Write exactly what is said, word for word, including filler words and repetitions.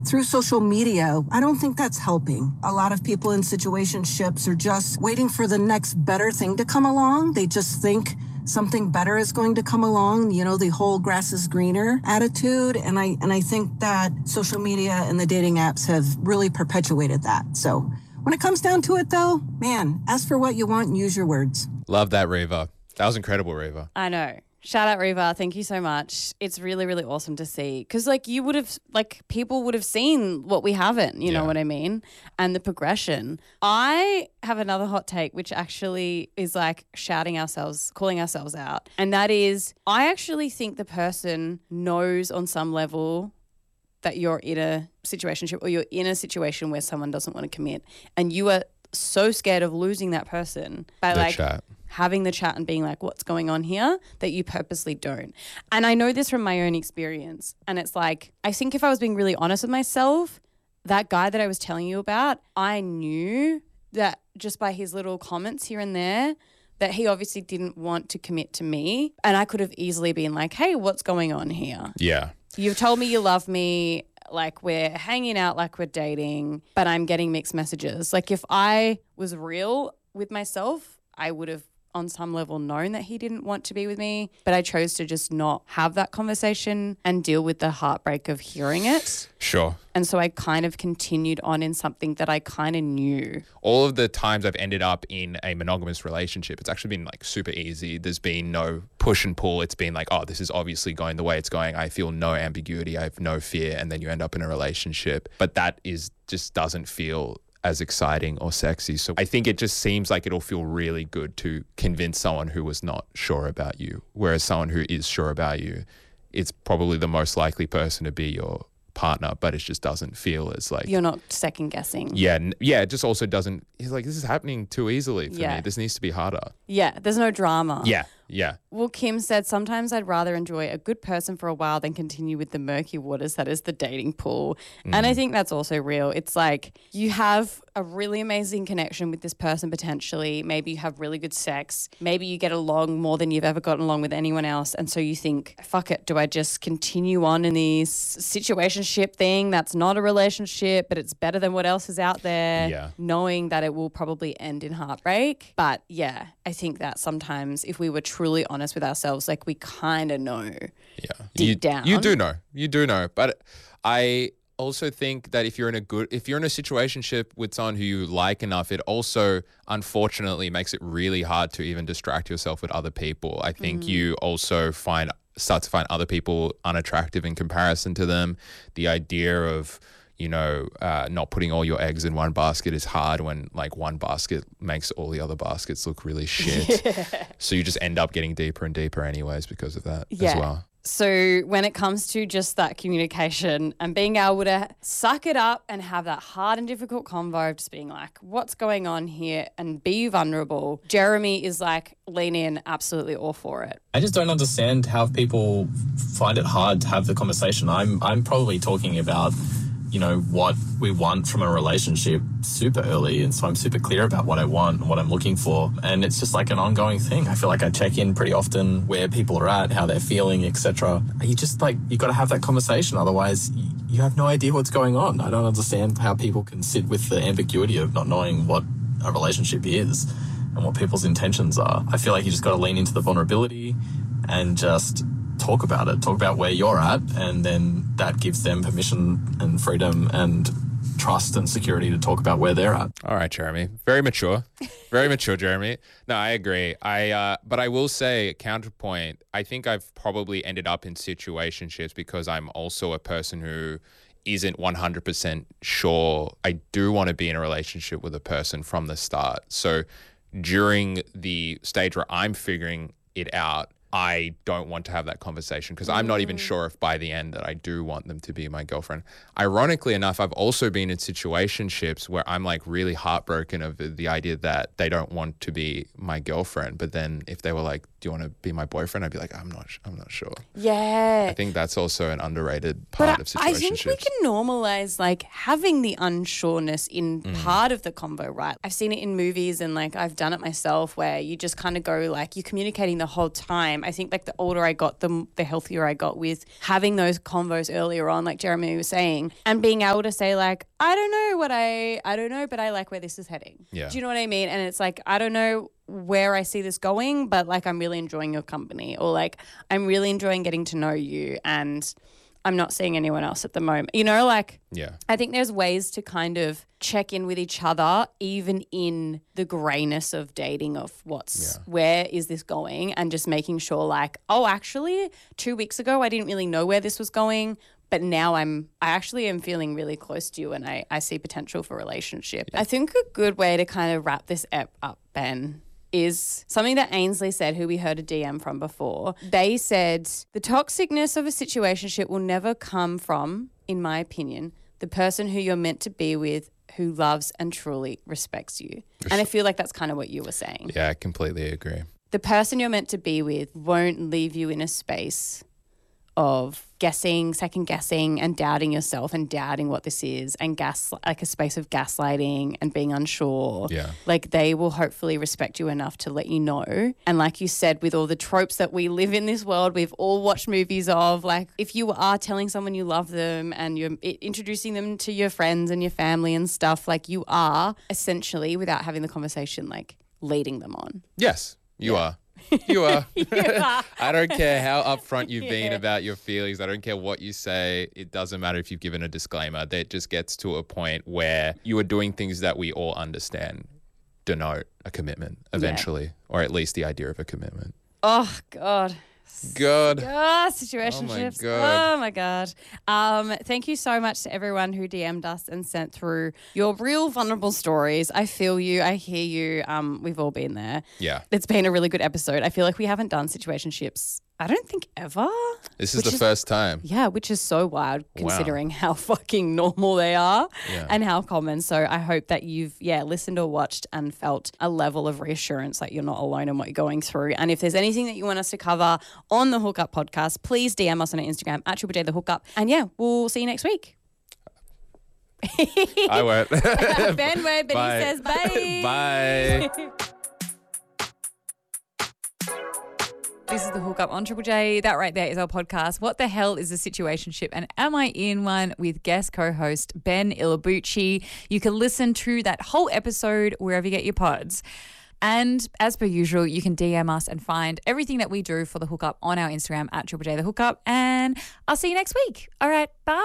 through social media, I don't think that's helping. A lot of people in situationships are just waiting for the next better thing to come along. They just think something better is going to come along, you know, the whole grass is greener attitude. And I and I think that social media and the dating apps have really perpetuated that. So when it comes down to it, though, man, ask for what you want and use your words. Love that, Reva. That was incredible, Reva. I know. Shout out, Reva. Thank you so much. It's really, really awesome to see because, like, you would have, like, people would have seen what we haven't, you yeah. know what I mean? And the progression. I have another hot take, which actually is like shouting ourselves, calling ourselves out. And that is, I actually think the person knows on some level that you're in a situationship or you're in a situation where someone doesn't want to commit and you are so scared of losing that person by, the like, chat. having the chat and being like, what's going on here, that you purposely don't. And I know this from my own experience. And it's like, I think if I was being really honest with myself, that guy that I was telling you about, I knew that just by his little comments here and there, that he obviously didn't want to commit to me. And I could have easily been like, hey, what's going on here? Yeah. You've told me you love me. Like, we're hanging out like we're dating, but I'm getting mixed messages. Like, if I was real with myself, I would have on some level known that he didn't want to be with me, but I chose to just not have that conversation and deal with the heartbreak of hearing it. Sure. And so I kind of continued on in something that I kind of knew. All of the times I've ended up in a monogamous relationship, it's actually been like super easy. There's been no push and pull. It's been like, oh, this is obviously going the way it's going. I feel no ambiguity. I have no fear. And then you end up in a relationship. But that is just doesn't feel as exciting or sexy. So I think it just seems like it'll feel really good to convince someone who was not sure about you. Whereas someone who is sure about you, it's probably the most likely person to be your partner, but it just doesn't feel as like... You're not second guessing. Yeah. Yeah. It just also doesn't... He's like, this is happening too easily for yeah. me. This needs to be harder. Yeah. There's no drama. Yeah. Yeah. Well, Kim said, sometimes I'd rather enjoy a good person for a while than continue with the murky waters that is the dating pool. Mm. And I think that's also real. It's like you have a really amazing connection with this person potentially. Maybe you have really good sex. Maybe you get along more than you've ever gotten along with anyone else. And so you think, fuck it, do I just continue on in this situationship thing that's not a relationship, but it's better than what else is out there, yeah. knowing that it will probably end in heartbreak. But yeah, I think that sometimes if we were truly honest with ourselves, like we kind of know yeah. deep you, down. You do know. You do know. But I also think that if you're in a good, if you're in a situationship with someone who you like enough, it also unfortunately makes it really hard to even distract yourself with other people. I think mm. you also find start to find other people unattractive in comparison to them. The idea of, you know, uh, not putting all your eggs in one basket is hard when like one basket makes all the other baskets look really shit. Yeah. So you just end up getting deeper and deeper anyways because of that yeah. as well. So when it comes to just that communication and being able to suck it up and have that hard and difficult convo of just being like, what's going on here, and be vulnerable, Jeremy is like, lean in, absolutely all for it. I just don't understand how people find it hard to have the conversation. I'm I'm probably talking about, you know, what we want from a relationship super early. And so I'm super clear about what I want and what I'm looking for. And it's just like an ongoing thing. I feel like I check in pretty often where people are at, how they're feeling, et cetera. You just like, you got to have that conversation. Otherwise, you have no idea what's going on. I don't understand how people can sit with the ambiguity of not knowing what a relationship is and what people's intentions are. I feel like you just got to lean into the vulnerability and just talk about it, talk about where you're at, and then that gives them permission and freedom and trust and security to talk about where they're at. All right, Jeremy. Very mature. Very mature, Jeremy. No, I agree. I uh, but I will say, counterpoint, I think I've probably ended up in situationships because I'm also a person who isn't one hundred percent sure I do want to be in a relationship with a person from the start. So during the stage where I'm figuring it out, I don't want to have that conversation because I'm not even sure if by the end that I do want them to be my girlfriend. Ironically enough, I've also been in situationships where I'm like really heartbroken of the idea that they don't want to be my girlfriend. But then if they were like, do you want to be my boyfriend? I'd be like, I'm not, I'm not sure. Yeah. I think that's also an underrated part but of situationships. I think we can normalize like having the unsureness in mm. part of the convo, right? I've seen it in movies and like I've done it myself where you just kind of go like, you're communicating the whole time time. I think like the older I got, the the healthier I got with having those convos earlier on, like Jeremy was saying, and being able to say like, I don't know what I, I don't know, but I like where this is heading. Yeah. Do you know what I mean? And it's like, I don't know where I see this going, but like I'm really enjoying your company, or like I'm really enjoying getting to know you, and I'm not seeing anyone else at the moment. You know, like Yeah. I think there's ways to kind of check in with each other, even in the grayness of dating, of what's Yeah. where is this going, and just making sure like, oh, actually two weeks ago I didn't really know where this was going, but now I'm I actually am feeling really close to you, and I, I see potential for a relationship. I think a good way to kind of wrap this ep up, Ben, is something that Ainsley said, who we heard a D M from before. They said, the toxicness of a situationship will never come from, in my opinion, the person who you're meant to be with, who loves and truly respects you. And I feel like that's kind of what you were saying. Yeah, I completely agree. The person you're meant to be with won't leave you in a space of guessing, second guessing, and doubting yourself, and doubting what this is, and gas like a space of gaslighting and being unsure. Yeah. Like they will hopefully respect you enough to let you know. And like you said, with all the tropes that we live in this world, we've all watched movies of, like, if you are telling someone you love them and you're i- introducing them to your friends and your family and stuff, like you are essentially, without having the conversation, like leading them on. Yes, you are. You are. are. I don't care how upfront you've been Yeah. about your feelings. I don't care what you say. It doesn't matter if you've given a disclaimer. That just gets to a point where you are doing things that we all understand denote a commitment eventually, or at least the idea of a commitment. Oh, God. God. Ah, situationships. God. Oh my God. Um, thank you so much to everyone who D M'd us and sent through your real vulnerable stories. I feel you. I hear you. Um, we've all been there. Yeah. It's been a really good episode. I feel like we haven't done situationships, I don't think ever. This is Which the first time. Yeah, which is so wild considering how fucking normal they are Yeah. and how common. So I hope that you've, yeah, listened or watched and felt a level of reassurance that you're not alone in what you're going through. And if there's anything that you want us to cover on the Hookup podcast, please D M us on our Instagram at Triple J The Hookup. And yeah, we'll see you next week. I won't. Ben won't, but Bye. he says bye. Bye. This is the Hookup on Triple J. That right there is our podcast. What the hell is a situationship, and am I in one? With guest co-host Ben Ilabucci. You can listen to that whole episode wherever you get your pods. And as per usual, you can D M us and find everything that we do for the Hookup on our Instagram at Triple J The Hookup. And I'll see you next week. All right, bye.